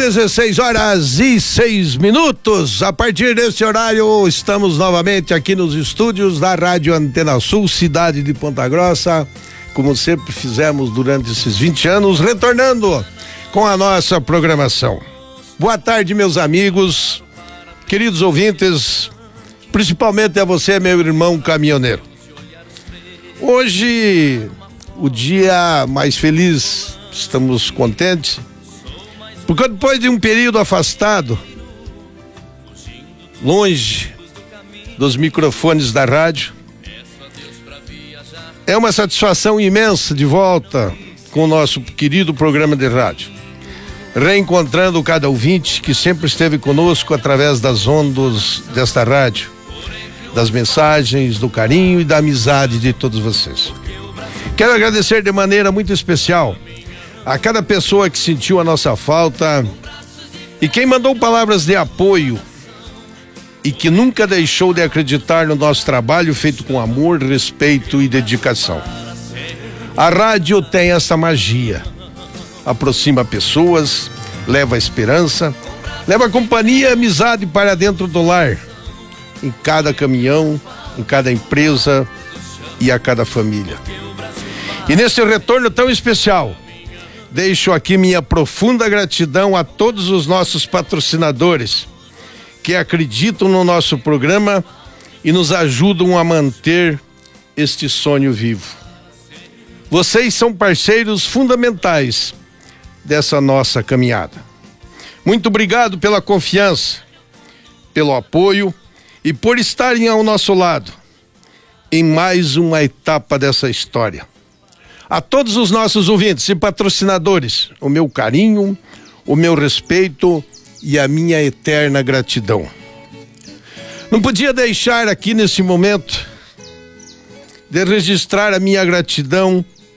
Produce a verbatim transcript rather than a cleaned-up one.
dezesseis horas e seis minutos. A partir desse horário, estamos novamente aqui nos estúdios da Rádio Antena Sul, cidade de Ponta Grossa, como sempre fizemos durante esses vinte anos, retornando com a nossa programação. Boa tarde, meus amigos, queridos ouvintes, principalmente a você, meu irmão caminhoneiro. Hoje, o dia mais feliz, estamos contentes, porque depois de um período afastado, longe dos microfones da rádio, é uma satisfação imensa de volta com o nosso querido programa de rádio, reencontrando cada ouvinte que sempre esteve conosco através das ondas desta rádio, das mensagens, do carinho e da amizade de todos vocês. Quero agradecer de maneira muito especial a cada pessoa que sentiu a nossa falta e quem mandou palavras de apoio e que nunca deixou de acreditar no nosso trabalho feito com amor, respeito e dedicação. A rádio tem essa magia, aproxima pessoas, leva esperança, leva companhia e amizade para dentro do lar, em cada caminhão, em cada empresa e a cada família. E nesse retorno tão especial, deixo aqui minha profunda gratidão a todos os nossos patrocinadores que acreditam no nosso programa e nos ajudam a manter este sonho vivo. Vocês são parceiros fundamentais dessa nossa caminhada. Muito obrigado pela confiança, pelo apoio e por estarem ao nosso lado em mais uma etapa dessa história. A todos os nossos ouvintes e patrocinadores, o meu carinho, o meu respeito e a minha eterna gratidão. Não podia deixar aqui nesse momento de registrar a minha gratidão